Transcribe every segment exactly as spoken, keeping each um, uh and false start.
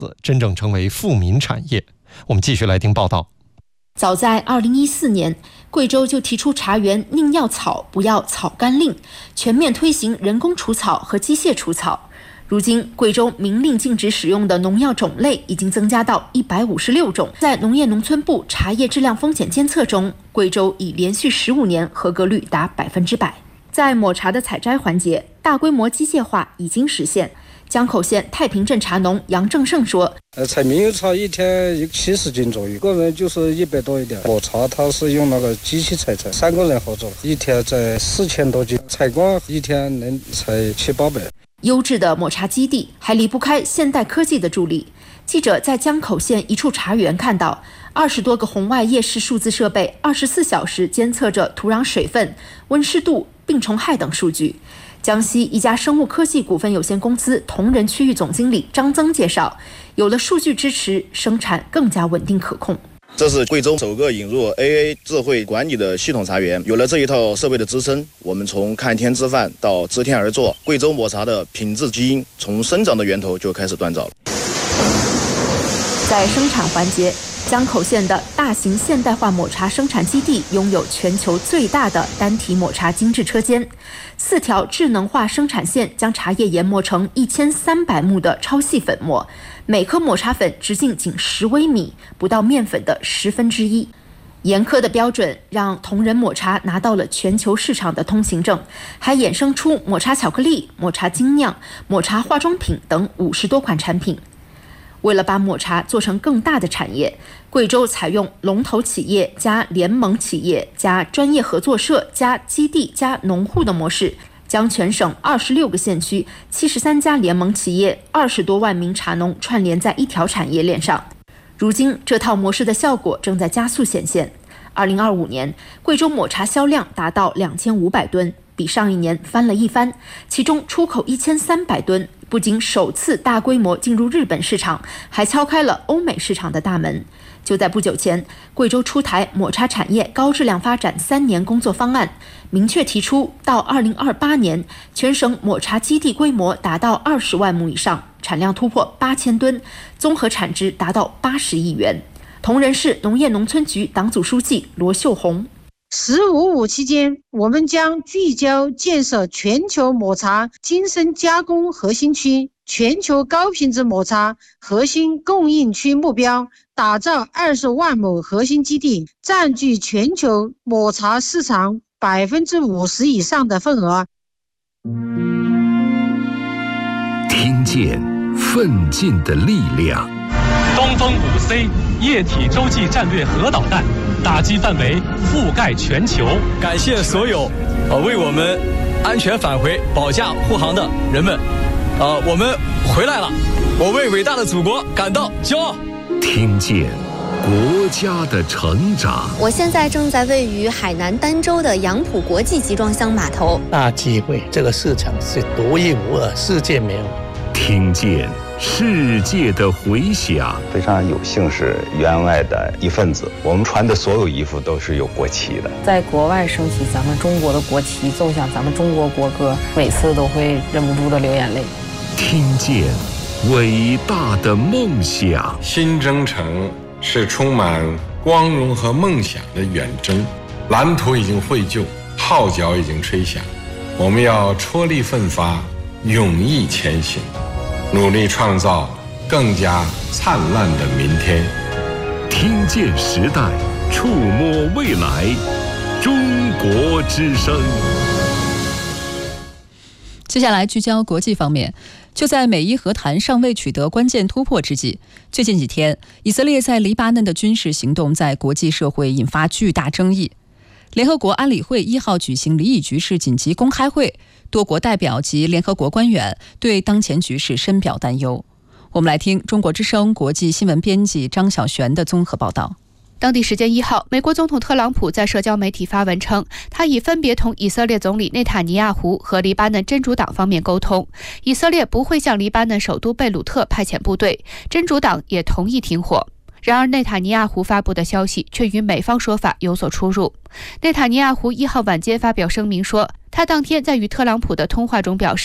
真正成为富民产业。我们继续来听报道。 早在二零一四年，贵州就提出茶园宁要草不要草甘令，全面推行人工除草和机械除草。如今，贵州明令禁止使用的农药种类已经增加到一百五十六种。在农业农村部茶叶质量风险监测中，贵州已连续十五年合格率达百分之百。在抹茶的采摘环节，大规模机械化已经实现。江口县太平镇茶农杨正胜说：“ 呃，采猕猴茶一天有七十斤左右，个人就是一百多一点。抹茶它是用那个机器采摘，三个人合作，一天在四千多斤，采光一天能采七八百。” 优质的抹茶基地还离不开现代科技的助力。记者在江口县一处茶园看到，二十多个红外夜视数字设备二十四小时监测着土壤水分、温湿度、病虫害等数据。江西一家生物科技股份有限公司同仁区域总经理张增介绍，有了数据支持，生产更加稳定可控。 这是贵州首个引入 A A 智慧管理的系统茶园，有了这一套设备的支撑，我们从看天吃饭到知天而作，贵州抹茶的品质基因从生长的源头就开始锻造了。 在生产环节，江口县的大型现代化抹茶生产基地拥有全球最大的单体抹茶精制车间，四条智能化生产线将茶叶研磨成一千三百目的超细粉末，每颗抹茶粉直径仅十微米，不到面粉的十分之一。严苛的标准让同仁抹茶拿到了全球市场的通行证，还衍生出抹茶巧克力、抹茶精酿、抹茶化妆品等五十多款产品。为了把抹茶做成更大的产业，贵州采用龙头企业加联盟企业加专业合作社加基地加农户的模式，将全省二十六个县区七十三家联盟企业二十多万名茶农串联在一条产业链上。如今，这套模式的效果正在加速显现。二零二五年，贵州抹茶销量达到两千五百吨，比上一年翻了一番，其中出口一千三百吨。不仅首次大规模进入日本市场，还敲开了欧美市场的大门。就在不久前，贵州出台抹茶产业高质量发展三年工作方案，明确提出到二零二八年，全省抹茶基地规模达到二十万亩以上，产量突破八千吨，综合产值达到八十亿元。铜仁市农业农村局党组书记罗秀红。 十五五期间，我们将聚焦建设全球抹茶精深加工核心区、全球高品质抹茶核心供应区目标，打造二十万亩核心基地，占据全球抹茶市场百分之五十以上的份额。 听见奋进的力量。 东风五 C 液体洲际战略核导弹。打击范围覆盖全球。 感谢所有呃为我们安全返回保驾护航的人们，呃，我们回来了，我为伟大的祖国感到骄傲。 听见国家的成长。 我现在正在位于海南儋州的杨浦国际集装箱码头。 大机会，这个市场是独一无二，世界没有。 听见世界的回响。 非常有幸是员外的一份子，我们穿的所有衣服都是有国旗的。 在国外升起咱们中国的国旗，奏响咱们中国国歌，每次都会忍不住的流眼泪。 听见伟大的梦想。 新征程是充满光荣和梦想的远征，蓝图已经绘就，号角已经吹响，我们要踔厉奋发，勇毅前行，努力创造更加灿烂的明天。 听见时代，触摸未来，中国之声。 接下来聚焦国际方面，就在美伊和谈尚未取得关键突破之际，最近几天，以色列在黎巴嫩的军事行动在国际社会引发巨大争议。联合国安理会一号举行黎以局势紧急公开会，多国代表及联合国官员对当前局势深表担忧。我们来听中国之声国际新闻编辑张晓璇的综合报道。 当地时间一号，美国总统特朗普在社交媒体发文称，他已分别同以色列总理内塔尼亚胡和黎巴嫩真主党方面沟通，以色列不会向黎巴嫩首都贝鲁特派遣部队，真主党也同意停火。然而，内塔尼亚胡发布的消息却与美方说法有所出入。内塔尼亚胡一号晚间发表声明说，他当天在与特朗普的通话中表示，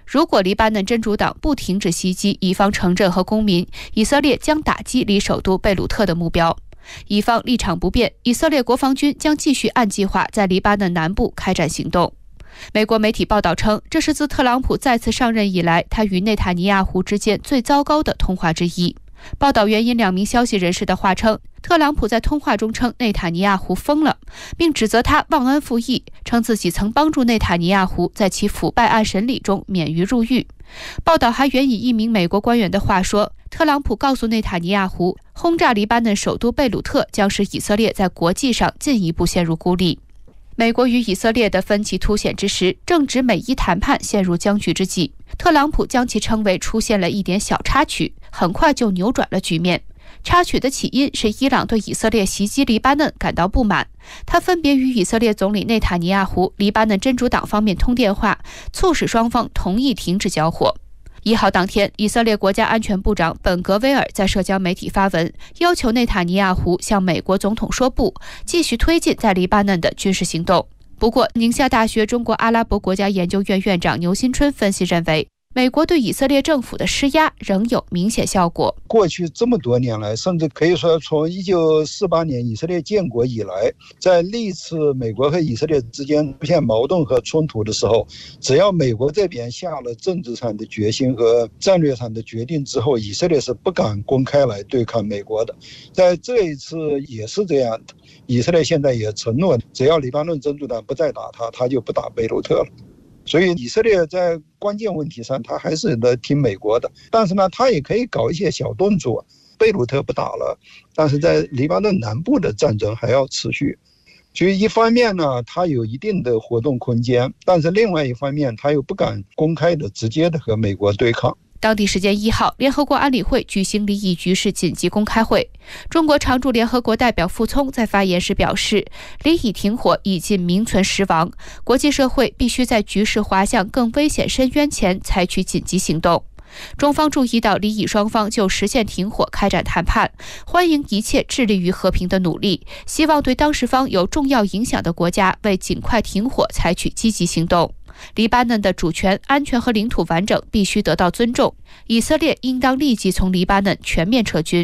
如果黎巴嫩真主党不停止袭击以方城镇和公民，以色列将打击离首都贝鲁特的目标。以方立场不变，以色列国防军将继续按计划在黎巴嫩南部开展行动。美国媒体报道称，这是自特朗普再次上任以来，他与内塔尼亚胡之间最糟糕的通话之一。报道援引两名消息人士的话称，特朗普在通话中称内塔尼亚胡疯了，并指责他忘恩负义，称自己曾帮助内塔尼亚胡在其腐败案审理中免于入狱。报道还援引一名美国官员的话说，特朗普告诉内塔尼亚胡，轰炸黎巴嫩首都贝鲁特将使以色列在国际上进一步陷入孤立。美国与以色列的分歧凸显之时，正值美伊谈判陷入僵局之际。特朗普将其称为出现了一点小插曲，很快就扭转了局面。插曲的起因是伊朗对以色列袭击黎巴嫩感到不满，他分别与以色列总理内塔尼亚胡、黎巴嫩真主党方面通电话，促使双方同意停止交火。一号当天，以色列国家安全部长本格威尔在社交媒体发文，要求内塔尼亚胡向美国总统说不，继续推进在黎巴嫩的军事行动。不过，宁夏大学中国阿拉伯国家研究院院长牛新春分析认为，美国对以色列政府的施压仍有明显效果。 过去这么多年来，甚至可以说从一九四八年以色列建国以来，在历次美国和以色列之间出现矛盾和冲突的时候，只要美国这边下了政治上的决心和战略上的决定之后，以色列是不敢公开来对抗美国的。在这一次也是这样的，以色列现在也承诺，只要黎巴嫩真主党不再打他，他就不打贝鲁特了。所以以色列在关键问题上他还是得听美国的，但是呢他也可以搞一些小动作，贝鲁特不打了，但是在黎巴嫩南部的战争还要持续。所以一方面呢他有一定的活动空间，但是另外一方面他又不敢公开的直接的和美国对抗。 当地时间一号，联合国安理会举行离以局势紧急公开会。中国常驻联合国代表傅聪在发言时表示，离以停火已近名存实亡，国际社会必须在局势滑向更危险深渊前采取紧急行动。中方注意到离以双方就实现停火开展谈判，欢迎一切致力于和平的努力，希望对当事方有重要影响的国家为尽快停火采取积极行动。黎巴嫩的主权、安全和领土完整必须得到尊重，以色列应当立即从黎巴嫩全面撤军。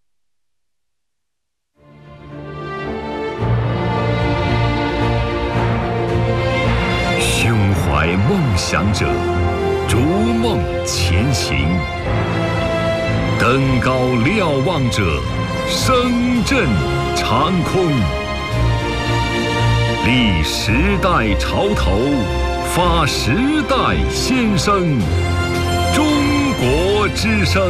胸怀梦想者，逐梦前行；登高瞭望者，声震长空。立时代潮头，发时代先声，中国之声。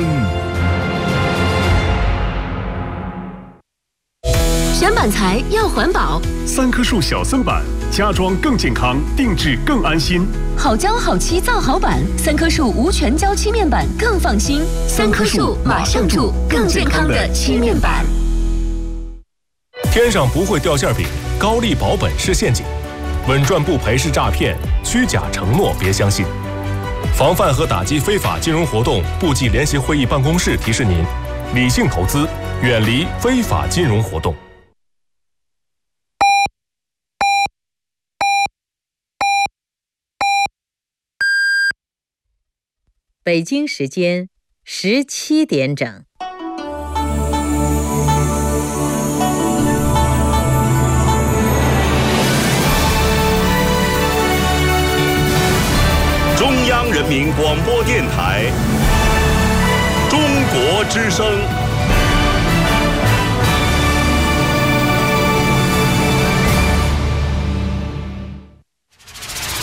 选板材要环保， 三棵树小森板，家装更健康，定制更安心。 好胶好漆造好板，三棵树无全胶漆面板更放心。三棵树马上住更健康的漆面板。 天上不会掉馅饼，高利保本是陷阱，稳赚不赔是诈骗，虚假承诺别相信。防范和打击非法金融活动部际联席会议办公室提示您：理性投资，远离非法金融活动。 北京时间十七点整。 中央人民广播电台，中国之声。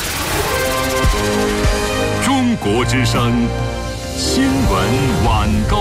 中国之声新闻晚高